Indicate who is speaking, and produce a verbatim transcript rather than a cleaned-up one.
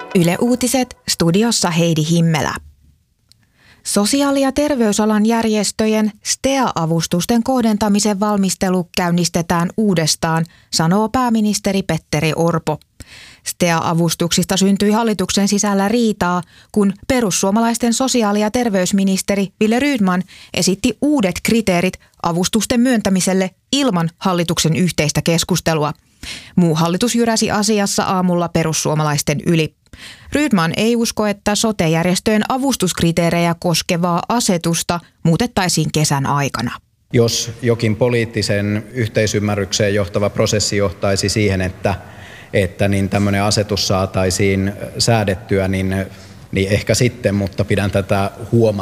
Speaker 1: Yle Uutiset, studiossa Heidi Himmelä. Sosiaali- ja terveysalan järjestöjen S T E A-avustusten kohdentamisen valmistelu käynnistetään uudestaan, sanoo pääministeri Petteri Orpo. S T E A-avustuksista syntyi hallituksen sisällä riitaa, kun perussuomalaisten sosiaali- ja terveysministeri Wille Rydman esitti uudet kriteerit avustusten myöntämiselle ilman hallituksen yhteistä keskustelua. Muu hallitus jyräsi asiassa aamulla perussuomalaisten yli. Rydman ei usko, että sote-järjestöjen avustuskriteerejä koskevaa asetusta muutettaisiin kesän aikana.
Speaker 2: Jos jokin poliittisen yhteisymmärrykseen johtava prosessi johtaisi siihen, että, että niin tämmöinen asetus saataisiin säädettyä, niin, niin ehkä sitten, mutta pidän tätä huomattavasti